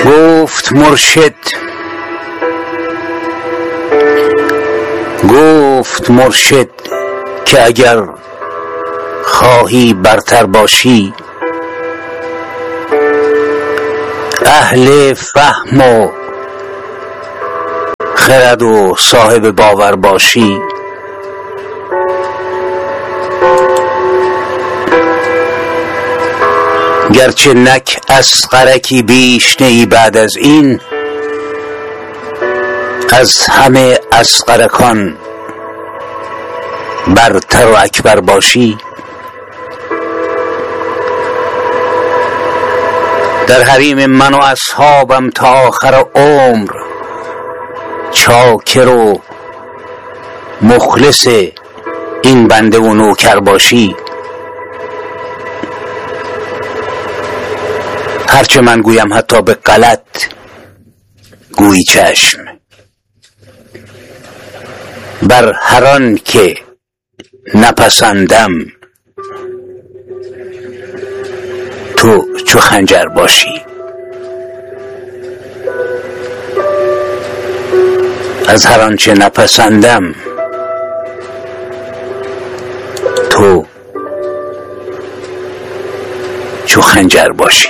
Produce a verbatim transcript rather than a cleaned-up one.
گفت مرشد گفت مرشد که اگر خواهی برتر باشی، اهل فهم و خرد و صاحب باور باشی، گرچه نک اصغرکی بیش نه بعد از این، از همه اصغرکان برتر و اکبر باشی. در حریم من و اصحابم تا آخر عمر چاکر و مخلص این بنده و نوکر باشی. هرچه من گویم حتی به غلط گویی چشم، بر هر آن که نپسندم تو چو خنجر باشی. از هر آنچه نپسندم تو چو خنجر باشی.